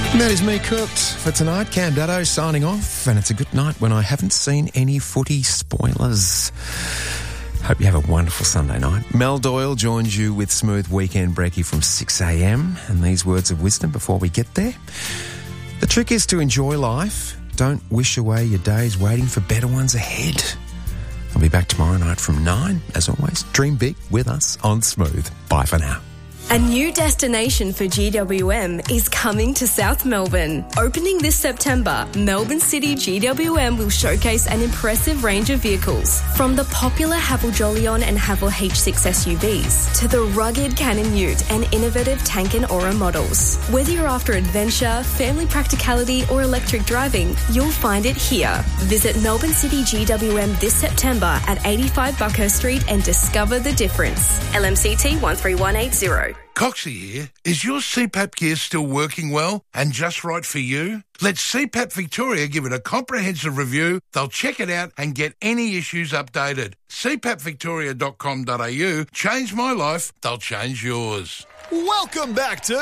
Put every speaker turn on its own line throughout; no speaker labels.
That is me cooked for tonight. Cam Dado signing off, and it's a good night when I haven't seen any footy spoilers. Hope you have a wonderful Sunday night. Mel Doyle joins you with Smooth Weekend Brekkie from 6 a.m. and these words of wisdom before we get there. The trick is to enjoy life. Don't wish away your days waiting for better ones ahead. I'll be back tomorrow night from 9. As always, dream big with us on Smooth. Bye for now.
A new destination for GWM is coming to South Melbourne. Opening this September, Melbourne City GWM will showcase an impressive range of vehicles, from the popular Haval Jolion and Haval H6 SUVs to the rugged Cannon Ute and innovative Tank and Aura models. Whether you're after adventure, family practicality or electric driving, you'll find it here. Visit Melbourne City GWM this September at 85 Buckhurst Street and discover the difference. LMCT 13180.
Coxie here. Is your CPAP gear still working well and just right for you? Let CPAP Victoria give it a comprehensive review. They'll check it out and get any issues updated. CPAPvictoria.com.au. Change my life, they'll change yours.
Welcome back to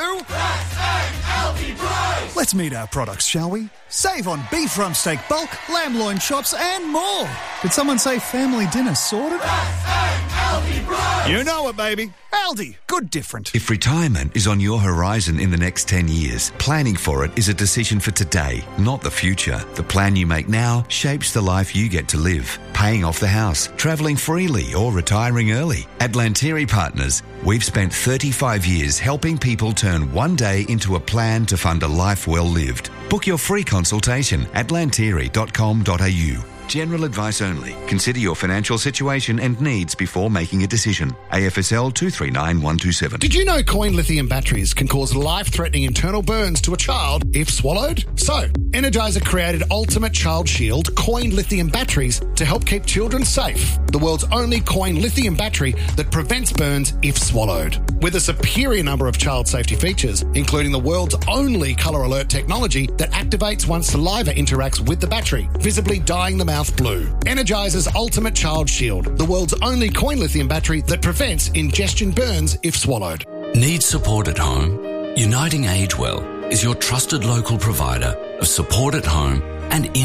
Aldi Price.
Let's meet our products, shall we? Save on beef rump steak bulk, lamb loin chops and more. Did someone say family dinner sorted?
Aldi Price.
You know it, baby. Aldi, good different.
If retirement is on your horizon in the next 10 years, planning for it is a decision for today, not the future. The plan you make now shapes the life you get to live. Paying off the house, travelling freely or retiring early. At Lantieri Partners, we've spent 35 years helping people turn one day into a plan to fund a life well lived. Book your free consultation at lantieri.com.au. General advice only. Consider your financial situation and needs before making a decision. AFSL 239127.
Did you know coin lithium batteries can cause life-threatening internal burns to a child if swallowed? So, Energizer created Ultimate Child Shield coin lithium batteries to help keep children safe. The world's only coin lithium battery that prevents burns if swallowed. With a superior number of child safety features, including the world's only colour alert technology that activates once saliva interacts with the battery, visibly dyeing the mouth blue. Energizer's Ultimate Child Shield, the world's only coin lithium battery that prevents ingestion burns if swallowed.
Need support at home? Uniting Agewell is your trusted local provider of support at home and in